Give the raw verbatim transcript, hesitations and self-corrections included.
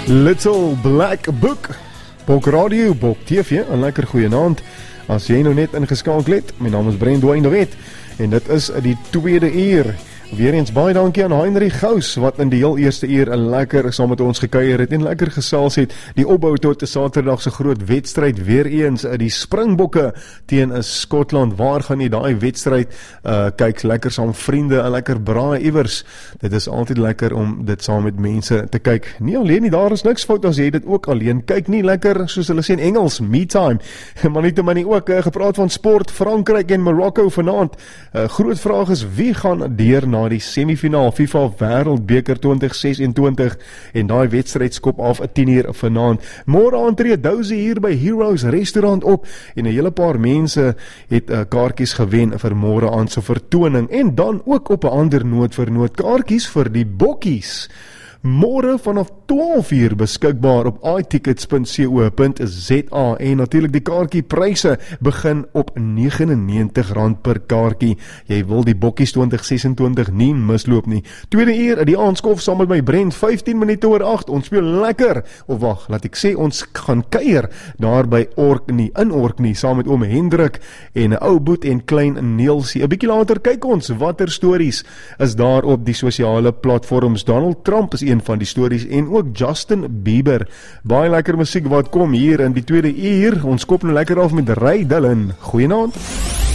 Little Black Book, Bok Radio, Bok T V, een lekker goeie naand. As jy nou net ingeskakel het, my naam is Brandon de Wet, en dit is die tweede uur. Weer eens baie dankie aan Heinrich Gous, wat in die heel eerste uur een lekker saam met ons gekuier het en lekker gesels het. Die opbou tot 'n Saterdagse groot wedstryd, weer eens die Springbokke teen Skotland. Waar gaan jy daai wedstryd uh, kyk, lekker saam vriende, 'n lekker braai iewers. Dit is altyd lekker om dit saam met mense te kyk. Nie alleen nie, daar is niks fout as jy dit ook alleen kyk nie, lekker soos hulle sê in Engels, me time. Maar nie te min ook uh, gepraat van sport, Frankryk en Marokko vanaand. Uh, groot vraag is, wie gaan deur na die semifinaal FIFA Wêreldbeker twintig sesentwintig en daai wedstryd skop af tien uur vanaand. Môre aand tree Dousie hier by Heroes Restaurant op en 'n hele paar mense het uh, kaartjies gewen vir môre aand se vertoning en dan ook op 'n ander noot vir noot kaartjies vir die bokkies. Môre vanaf twaalf uur beskikbaar op i tickets punt co punt za en natuurlik die kaartjie pryse begin op negentig en negentig rand per kaartjie. Jy wil die bokkies twintig sesentwintig nie misloop nie. Tweede uur, die aanskof saam met my Brent, vyftien minute oor agt. Ons speel lekker, of wag, laat ek sê, ons gaan kuier daar by Orkney, in Orkney, saam met oom Hendrik en 'n ou boet en klein Neelsie. 'n Bietjie later kyk ons watter stories is daar op die sosiale platforms. Donald Trump is een van die stories en ook Justin Bieber. Baie lekker musiek wat kom hier in die tweede uur. Ons kop nou lekker af met Ray Dillon. Goeienaand.